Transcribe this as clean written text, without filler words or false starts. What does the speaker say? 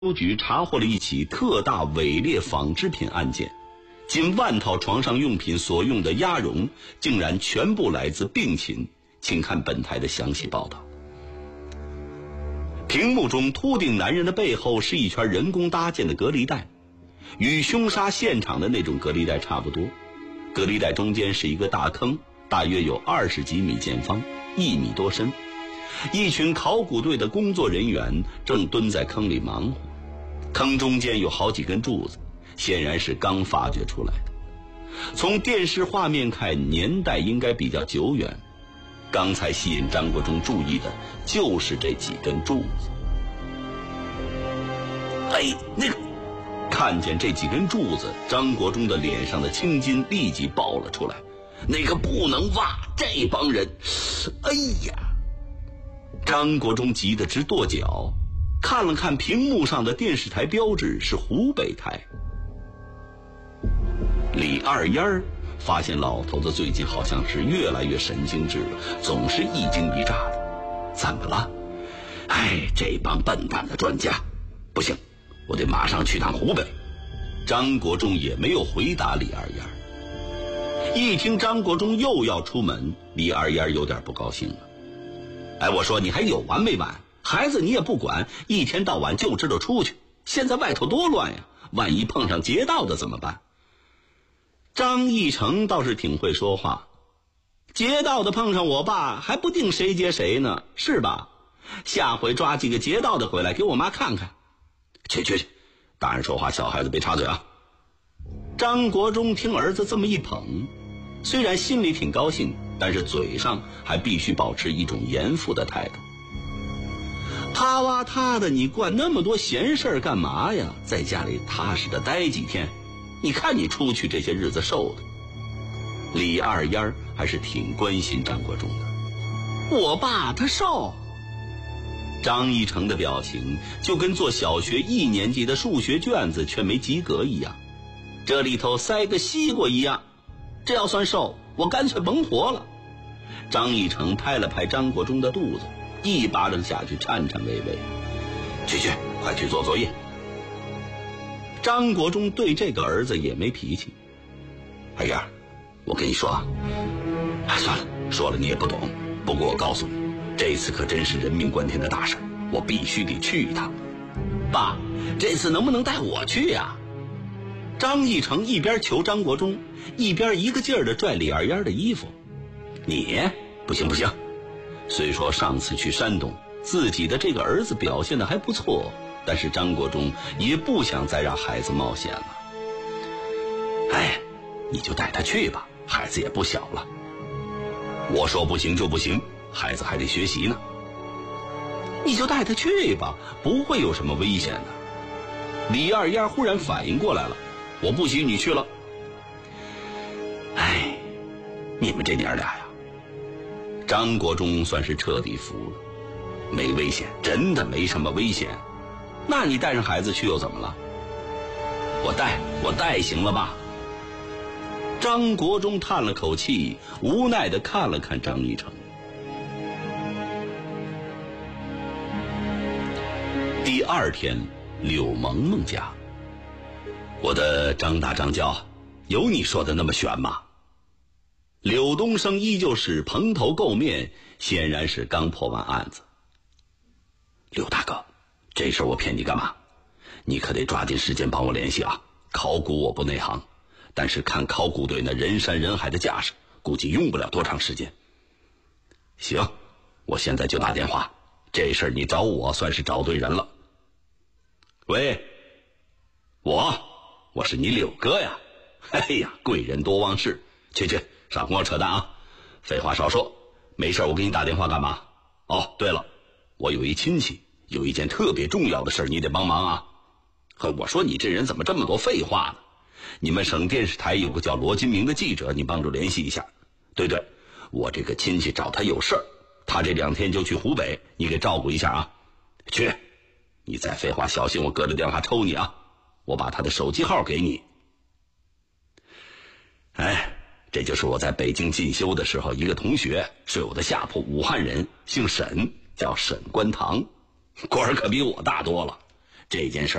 邮局查获了一起特大伪劣纺织品案件，近万套床上用品所用的鸭绒竟然全部来自病禽。请看本台的详细报道。屏幕中秃顶男人的背后是一圈人工搭建的隔离带，与凶杀现场的那种隔离带差不多。隔离带中间是一个大坑，大约有20几米见方，1米多深。一群考古队的工作人员正蹲在坑里忙活，坑中间有好几根柱子，显然是刚发掘出来的。从电视画面看，年代应该比较久远。刚才吸引张国忠注意的就是这几根柱子。看见这几根柱子，张国忠的脸上的青筋立即爆了出来。那个不能挖，这帮人，哎呀！张国忠急得直跺脚，看了看屏幕上的电视台标志，是湖北台。李二烟发现老头子最近好像是越来越神经质了，总是一惊一乍的。怎么了？这帮笨蛋的专家，不行，我得马上去趟湖北。张国忠也没有回答李二烟。一听张国忠又要出门，李二烟有点不高兴了。我说你还有完没完？孩子你也不管，一天到晚就知道出去，现在外头多乱呀，万一碰上劫道的怎么办？张义成倒是挺会说话，劫道的碰上我爸还不定谁劫谁呢，是吧？下回抓几个劫道的回来给我妈看看。去，大人说话，小孩子别插嘴啊。张国忠听儿子这么一捧，虽然心里挺高兴，但是嘴上还必须保持一种严父的态度。他挖他的，你管那么多闲事干嘛呀？在家里踏实的待几天，你看你出去这些日子受的。李二烟还是挺关心张国忠的。我爸他瘦。张义成的表情就跟做小学1年级的数学卷子却没及格一样，这里头塞个西瓜一样，这要算瘦，我干脆甭活了。张义成拍了拍张国忠的肚子，一巴掌下去，颤颤巍巍。去，快去做作业。张国忠对这个儿子也没脾气。二燕，我跟你说啊，算了，说了你也不懂。不过我告诉你，这次可真是人命关天的大事，我必须得去一趟。爸，这次能不能带我去呀？张义成一边求张国忠，一边一个劲儿地拽李二烟的衣服。你不行，虽说上次去山东自己的这个儿子表现得还不错，但是张国忠也不想再让孩子冒险了。你就带他去吧，孩子也不小了。我说不行就不行，孩子还得学习呢。你就带他去吧，不会有什么危险的。李二烟忽然反应过来了，我不许你去了。你们这娘俩呀，张国忠算是彻底服了。没危险，真的没什么危险。那你带上孩子去又怎么了？我带行了吧？张国忠叹了口气，无奈地看了看张义成。第2天，柳萌萌家。我的张大张娇，有你说的那么悬吗？柳东升依旧是蓬头垢面，显然是刚破完案子。柳大哥，这事我骗你干嘛？你可得抓紧时间帮我联系啊！考古我不内行，但是看考古队那人山人海的架势，估计用不了多长时间。行，我现在就打电话，这事儿你找我算是找对人了。喂，我是你柳哥呀。贵人多忘事，去，少跟我扯淡啊！废话少说，没事我给你打电话干嘛？对了，我有一亲戚有一件特别重要的事，你得帮忙啊。我说你这人怎么这么多废话呢？你们省电视台有个叫罗金明的记者，你帮助联系一下。对，我这个亲戚找他有事儿，他这2天就去湖北，你给照顾一下啊。去，你再废话小心我隔着电话抽你啊。我把他的手机号给你。这就是我在北京进修的时候一个同学，是我的下铺，武汉人，姓沈，叫沈观堂，官儿可比我大多了。 这件事